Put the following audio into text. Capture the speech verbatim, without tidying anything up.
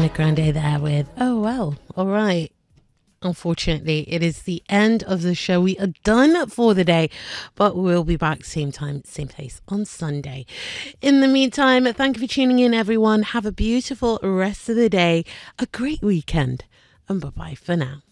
Ariana Grande there with Oh Well. All right. Unfortunately, it is the end of the show. We are done for the day, but we'll be back same time, same place on Sunday. In the meantime, thank you for tuning in, everyone. Have a beautiful rest of the day, a great weekend, and bye-bye for now.